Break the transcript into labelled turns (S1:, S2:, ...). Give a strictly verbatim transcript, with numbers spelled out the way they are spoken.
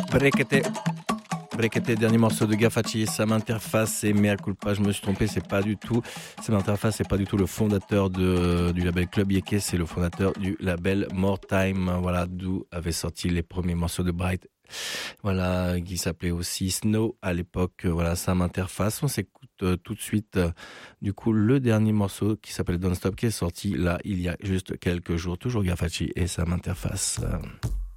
S1: Brekete. Brekete, dernier morceau de Gafachi, Sam Interface et Mea Culpa, je me suis trompé, c'est pas du tout, Sam Interface, c'est pas du tout le fondateur de, du label Club Yeke, c'est le fondateur du label More Time, voilà, d'où avait sorti les premiers morceaux de Bright, voilà, qui s'appelait aussi Snow à l'époque, voilà, Sam Interface. On s'écoute euh, tout de suite, euh, du coup, le dernier morceau qui s'appelle Don't Stop, qui est sorti là, il y a juste quelques jours, toujours Gafachi et Sam Interface. Euh.